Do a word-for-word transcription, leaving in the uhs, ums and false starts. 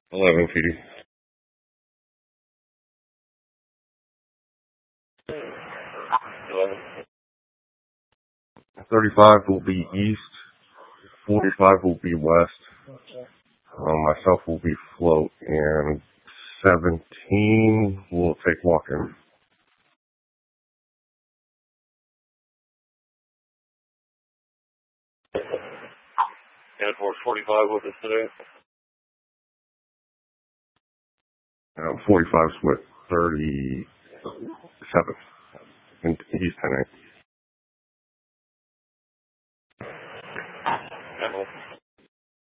eleven P D. thirty-five will be east, forty-five will be west, um, myself will be float, and seventeen will take walk-in. Air Force forty-five with us today. Um, forty-five's with thirty-seven, and he's ten eight.